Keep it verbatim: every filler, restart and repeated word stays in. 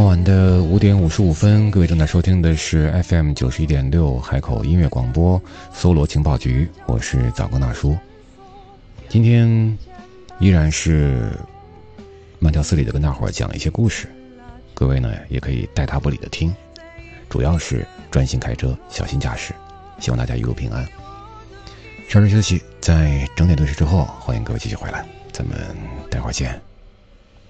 傍晚的五点五十五分，各位正在收听的是 F M 九十一点六海口音乐广播搜罗情报局，我是早更大叔。今天依然是慢条斯理的跟大伙儿讲一些故事，各位呢也可以带他不理的听，主要是专心开车，小心驾驶，希望大家一路平安。稍事休息，在整点对时之后，欢迎各位继续回来，咱们待会儿见。